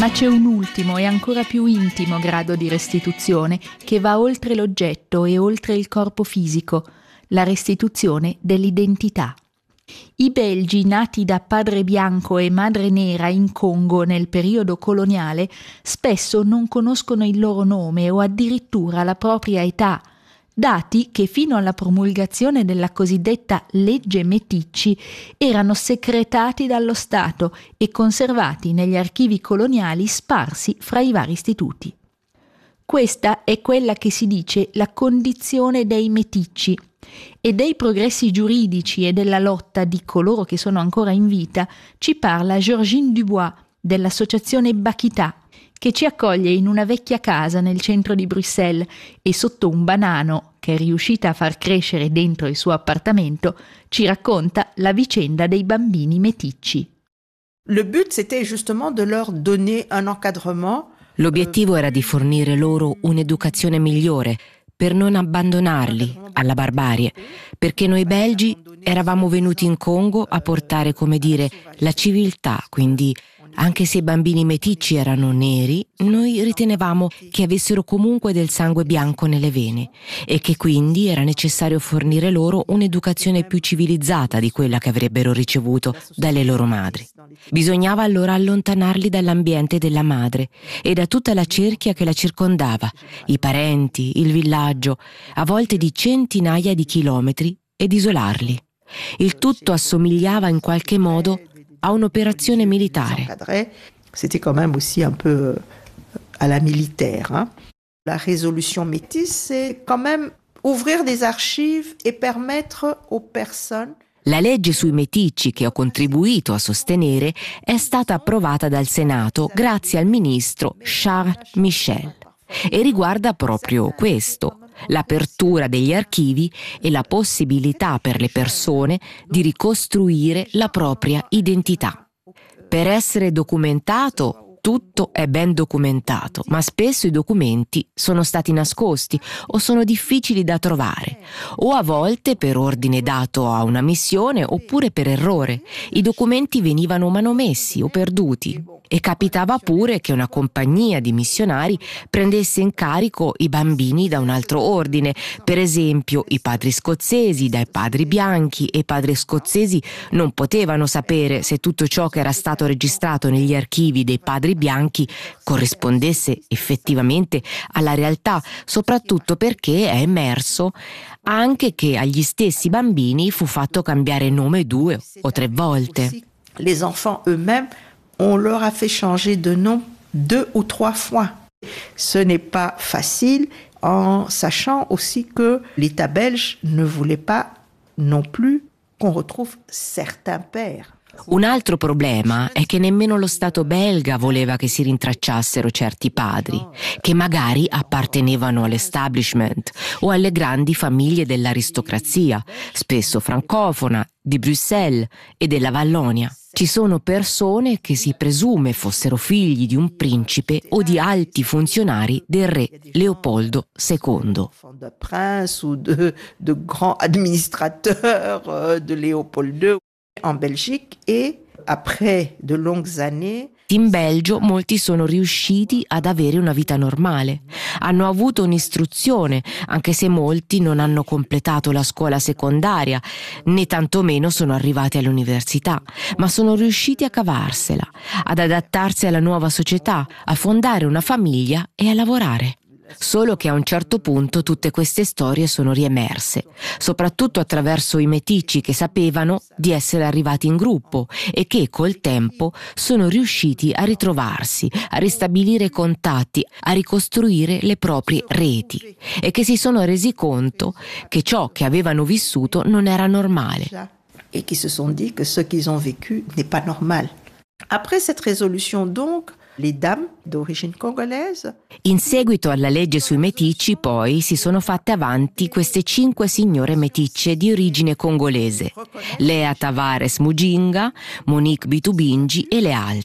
Ma c'è un ultimo e ancora più intimo grado di restituzione che va oltre l'oggetto e oltre il corpo fisico, la restituzione dell'identità. I belgi nati da padre bianco e madre nera in Congo nel periodo coloniale spesso non conoscono il loro nome o addirittura la propria età, dati che fino alla promulgazione della cosiddetta legge Meticci erano secretati dallo Stato e conservati negli archivi coloniali sparsi fra i vari istituti. Questa è quella che si dice la condizione dei meticci, e dei progressi giuridici e della lotta di coloro che sono ancora in vita ci parla Georgine Dubois dell'associazione Bakita, che ci accoglie in una vecchia casa nel centro di Bruxelles e sotto un banano che è riuscita a far crescere dentro il suo appartamento ci racconta la vicenda dei bambini meticci. Le but c'était justement de leur donner un encadrement. L'obiettivo era di fornire loro un'educazione migliore per non abbandonarli alla barbarie, perché noi belgi eravamo venuti in Congo a portare, come dire, la civiltà, quindi anche se i bambini meticci erano neri, noi ritenevamo che avessero comunque del sangue bianco nelle vene e che quindi era necessario fornire loro un'educazione più civilizzata di quella che avrebbero ricevuto dalle loro madri. Bisognava allora allontanarli dall'ambiente della madre e da tutta la cerchia che la circondava, i parenti, il villaggio, a volte di centinaia di chilometri, ed isolarli. Il tutto assomigliava in qualche modo a un'operazione militare. C'était quand même aussi un peu à la militaire. La résolution métisse, c'est quand même ouvrir des archives et permettre aux personnes. La legge sui meticci che ho contribuito a sostenere è stata approvata dal Senato grazie al ministro Charles Michel e riguarda proprio questo: l'apertura degli archivi e la possibilità per le persone di ricostruire la propria identità. Per essere documentato, tutto è ben documentato, ma spesso i documenti sono stati nascosti o sono difficili da trovare, o a volte per ordine dato a una missione oppure per errore. I documenti venivano manomessi o perduti. E capitava pure che una compagnia di missionari prendesse in carico i bambini da un altro ordine, per esempio i padri scozzesi dai padri bianchi, e i padri scozzesi non potevano sapere se tutto ciò che era stato registrato negli archivi dei padri bianchi corrispondesse effettivamente alla realtà, soprattutto perché è emerso anche che agli stessi bambini fu fatto cambiare nome 2 o 3 volte. Les enfants eux-mêmes, on leur a fait changer de nom 2 ou 3 fois. Ce n'est pas facile, en sachant aussi que l'État belge ne voulait pas non plus qu'on retrouve certains pères. Un altro problema è che nemmeno lo Stato belga voleva che si rintracciassero certi padri, che magari appartenevano all'establishment o alle grandi famiglie dell'aristocrazia, spesso francofona, di Bruxelles e della Vallonia. Ci sono persone che si presume fossero figli di un principe o di alti funzionari del re Leopoldo II. De prince ou de grands administrateurs de Léopold II en Belgique, et après de longues années. In Belgio molti sono riusciti ad avere una vita normale. Hanno avuto un'istruzione, anche se molti non hanno completato la scuola secondaria, né tantomeno sono arrivati all'università, ma sono riusciti a cavarsela, ad adattarsi alla nuova società, a fondare una famiglia e a lavorare. Solo che a un certo punto tutte queste storie sono riemerse, soprattutto attraverso i meticci che sapevano di essere arrivati in gruppo e che col tempo sono riusciti a ritrovarsi, a ristabilire contatti, a ricostruire le proprie reti e che si sono resi conto che ciò che avevano vissuto non era normale. Et qui se sont dit que ce qu'ils ont vécu n'est pas normal. Après cette résolution donc, les dames d'origine congolaise. In seguito alla legge sui meticci poi si sono fatte avanti queste 5 signore meticce di origine congolese: Lea Tavares Mujinga, Monique Bitubingi e le altre.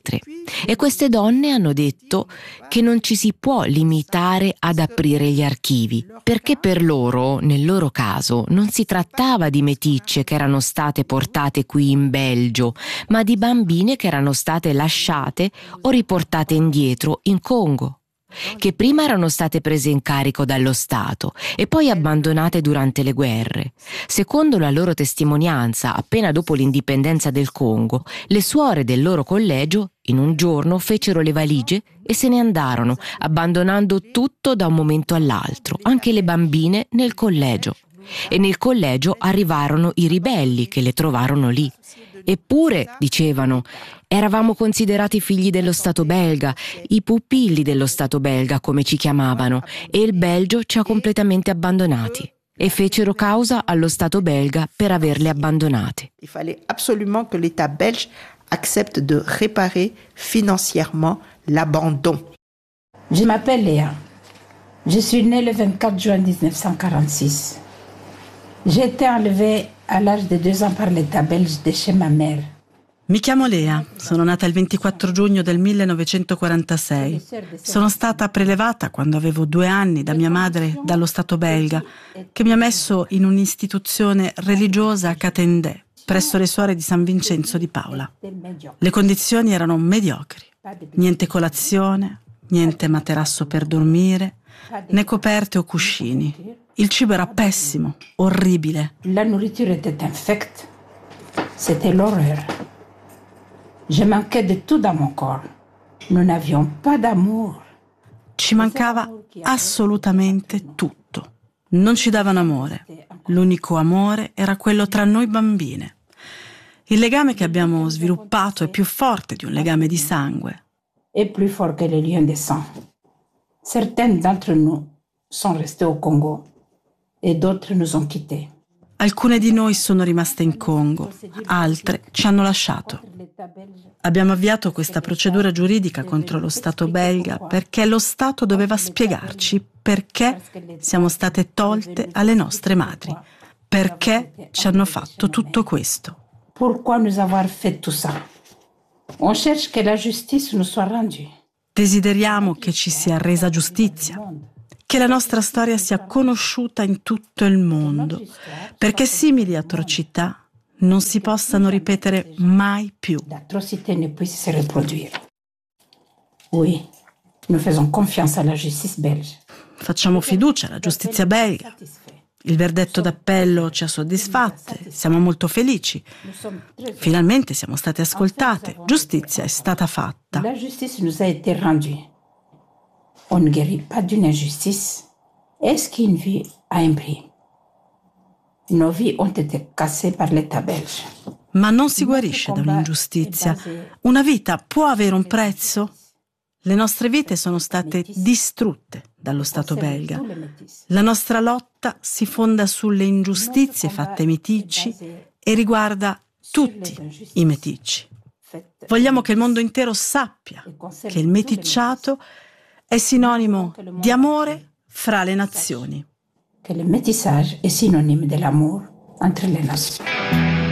E queste donne hanno detto che non ci si può limitare ad aprire gli archivi, perché per loro, nel loro caso, non si trattava di meticce che erano state portate qui in Belgio, ma di bambine che erano state lasciate o riportate indietro in Congo, che prima erano state prese in carico dallo Stato e poi abbandonate durante le guerre. Secondo la loro testimonianza, appena dopo l'indipendenza del Congo, le suore del loro collegio in un giorno fecero le valigie e se ne andarono, abbandonando tutto da un momento all'altro, anche le bambine nel collegio. E nel collegio arrivarono i ribelli che le trovarono lì. Eppure, dicevano, eravamo considerati figli dello Stato belga, i pupilli dello Stato belga come ci chiamavano, e il Belgio ci ha completamente abbandonati. E fecero causa allo Stato belga per averle abbandonate. Il fallait absolument que l'État belge accepte de réparer financièrement l'abandon. Je m'appelle Léa. Je suis née le 24 juin 1946. J'ai été enlevée à l'âge de 2 ans par l'État belge de chez ma mère. Mi chiamo Lea, sono nata il 24 giugno del 1946. Sono stata prelevata quando avevo 2 anni da mia madre dallo Stato belga, che mi ha messo in un'istituzione religiosa a Catendè, presso le suore di San Vincenzo di Paola. Le condizioni erano mediocri. Niente colazione, niente materasso per dormire, né coperte o cuscini. Il cibo era pessimo, orribile. La nourriture était infecte. C'était l'horreur. Je manquais de tout dans mon corps. Nous n'avions pas d'amour. Ci mancava assolutamente tutto. Non ci davano amore. L'unico amore era quello tra noi bambine. Il legame che abbiamo sviluppato è più forte di un legame di sangue. Et plus fort que les liens de sang. Certaines d'entre nous sont restés au Congo et d'autres nous ont quittés. Alcune di noi sono rimaste in Congo, altre ci hanno lasciato. Abbiamo avviato questa procedura giuridica contro lo Stato belga perché lo Stato doveva spiegarci perché siamo state tolte alle nostre madri, perché ci hanno fatto tutto questo. Pourquoi nous avoir fait tout ça? On cherche que la justice nous soit rendue. Desideriamo che ci sia resa giustizia, che la nostra storia sia conosciuta in tutto il mondo, perché simili atrocità non si possano ripetere mai più. L'atrocité ne puisse se reproduire. Oui, nous faisons confiance à la justice belge. Facciamo fiducia alla giustizia belga. Il verdetto d'appello ci ha soddisfatte, siamo molto felici. Finalmente siamo state ascoltate, giustizia è stata fatta. La justice nous a été rendue. On ne guérit pas d'une injustice. Est-ce qu'une vie a un prix? Nos vies ont été cassées par l'État belge. Ma non si guarisce da un'ingiustizia. Una vita può avere un prezzo? Le nostre vite sono state distrutte dallo Stato belga. La nostra lotta si fonda sulle ingiustizie fatte ai meticci e riguarda tutti i meticci. Vogliamo che il mondo intero sappia che il meticciato è sinonimo di amore fra le nazioni. Que le métissage est synonyme de l'amour entre les nations.